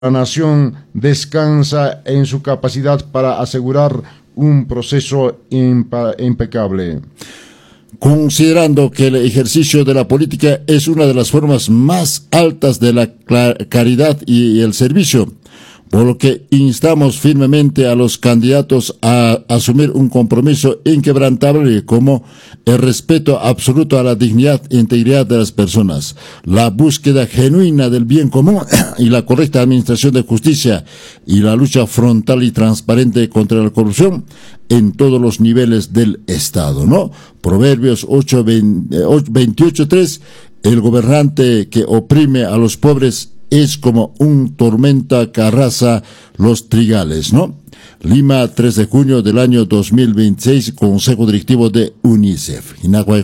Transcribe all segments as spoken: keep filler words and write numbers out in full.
La nación descansa en su capacidad para asegurar un proceso impa- impecable. Considerando que el ejercicio de la política es una de las formas más altas de la caridad y el servicio, por lo que instamos firmemente a los candidatos a asumir un compromiso inquebrantable como el respeto absoluto a la dignidad e integridad de las personas, la búsqueda genuina del bien común y la correcta administración de justicia y la lucha frontal y transparente contra la corrupción en todos los niveles del Estado, ¿no? Proverbios ocho, veintiocho, tres, el gobernante que oprime a los pobres es como un tormenta que arrasa los trigales, ¿no? Lima, tres de junio del año dos mil veintiséis, Consejo Directivo de UNICEF.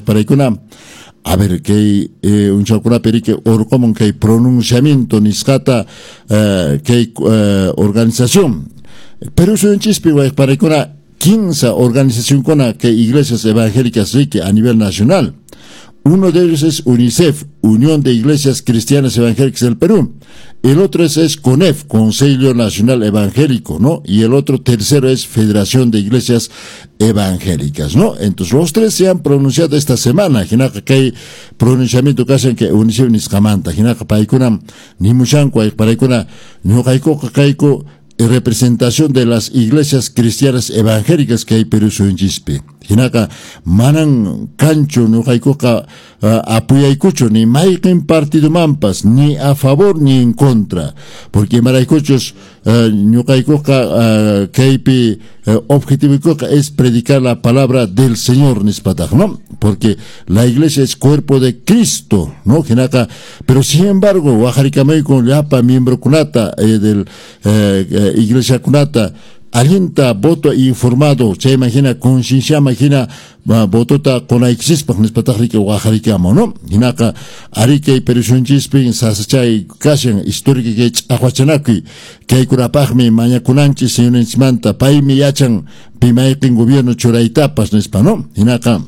A ver, que eh, un chacuna perique orcomon que pronunciamiento niscata eh, que eh, organización. Pero eso en chispi para una quince organización con que iglesias evangélicas rique a nivel nacional. Uno de ellos es UNICEF, Unión de Iglesias Cristianas Evangélicas del Perú. El otro es, es CONEF, Consejo Nacional Evangélico, ¿no? Y el otro tercero es Federación de Iglesias Evangélicas, ¿no? Entonces los tres se han pronunciado esta semana. Jinaka que hay pronunciamiento que hacen que UNICEF ni escamanta. Jinaka paikuna ni muchanco, paikuna ni kaiko kaiko representación de las iglesias cristianas evangélicas que hay Perú Suenchispe. Hinaka manan cancho no kaikoka uh, apoyaicucho ni maiken partido mampas ni a favor ni en contra, porque maraicuchos uh, no kaikoka uh, keipi uh, objetivo es predicar la palabra del Señor nispataj, ¿no? Porque la iglesia es cuerpo de Cristo, ¿no? Hinaka, pero sin embargo wajaricamay con lapa miembro kunata eh, del eh, eh, iglesia kunata alienta voto informado, se imagina conciencia, imagina votota con la exispa, nespatajrique wajaricamo, ¿no? Hinaka arike y perushunchispin sasachay kashan histórica que ahuachanaki que hay curapajme mañakunanchi señor encimanta paimi yachan pimaikin gobierno choraitapas nespa, ¿no? Hinaka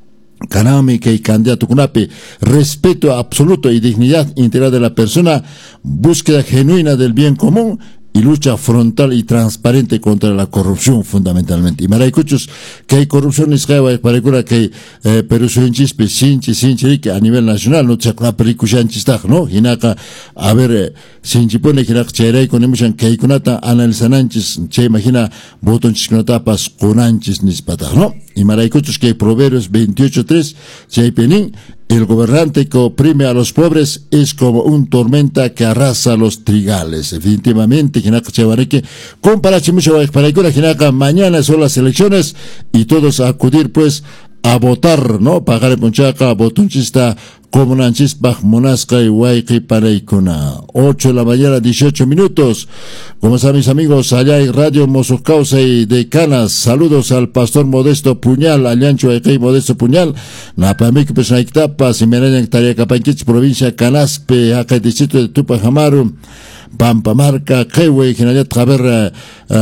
Kanami que candidato kunape respeto absoluto y dignidad integral de la persona, búsqueda genuina del bien común y lucha frontal y transparente contra la corrupción fundamentalmente. Y maraicuchos que hay corrupción es que para que eh, Perú Suenchispe sinchi sinchi que a nivel nacional no se acaba pericuchanchistag, ¿no? Hinaka a ver eh, sinchi pone que la cherai con emuchan que hay kunata analizananchis che imagina botonchis kunatapas konanchis nispatag, ¿no? Y maraicuchos que hay Proverbios veintiocho tres che hay penin. El gobernante que oprime a los pobres es como un tormenta que arrasa los trigales. Definitivamente, comparache mucho para que mañana son las elecciones y todos a acudir pues a votar, ¿no? Pagar el ponchaca, botunchista, comunanchispaj, monasca y huayqui para icona. ocho de la mañana, dieciocho minutos. Como están mis amigos, allá en Radio Mosocausa y de Canas, saludos al pastor Modesto Puñal, Aliancho Equi Modesto Puñal, Napamic Pesnaictapas, y Mereña Tariacapanquich, provincia Canaspe, acá el distrito de Tupajamaru, Pampamarca, Kewe, General Traver,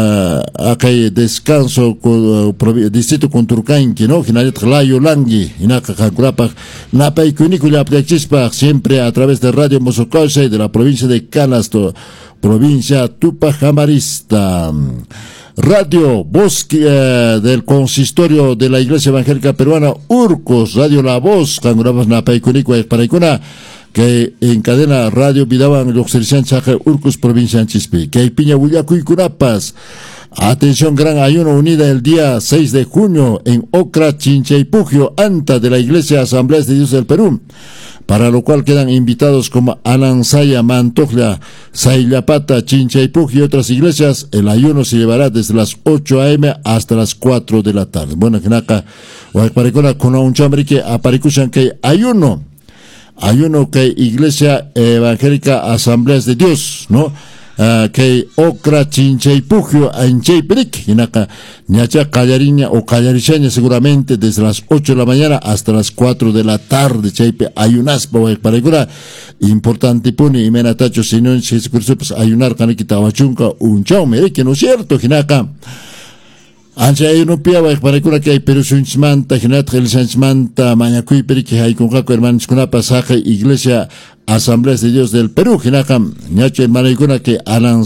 acá hay descanso, distrito Conturcanqui, ¿no? General Tlayo Langui, Inaka Kakurapa, Napa y Cunícula Aptechispa, siempre a través de Radio Mosocausa y de la provincia de Canas, provincia Tupajamarista. Radio Bosque eh, del Consistorio de la Iglesia Evangélica Peruana, Urcos, Radio La Voz, Cangurabas Napaicunico, Paraicuna, que encadena Radio Vidaban, Loxerician Chaja, Urcos, provincia Chispe, que hay Piña Huyacuy Curapas. Atención, gran ayuno unida el día seis de junio en Ocra, Chinchaypugio, Anta de la Iglesia Asamblea de Dios del Perú, para lo cual quedan invitados como Alansaya, Mantojla, Saillapata, Chinchaypugio y otras iglesias. El ayuno se llevará desde las ocho a eme hasta las cuatro de la tarde. Bueno, que naca, o con un chambre que aparecen que ayuno, ayuno que Iglesia Evangélica Asambleas de Dios, ¿no? Uh, que Ocra, Chinchaypugio, Anchayperic, Inaka, Ñacha, Callariña o Callarichaña, seguramente desde las ocho de la mañana hasta las cuatro de la tarde, Chaype, ayunaspa, para cura, importante pone, y menatacho, señor, si pues ayunar, Canekita, Wachunca, un chao, mere, que no es cierto, Jinaka. Ancha Europea para que hay Perú Sunchmanta, Genat Gelsanchmanta, Mañacuy Perique, hay con Jaco hermanos Kunapa, Saja, Iglesia, Asambleas de Dios del Perú, Genacam, Ñacho hermano que Alan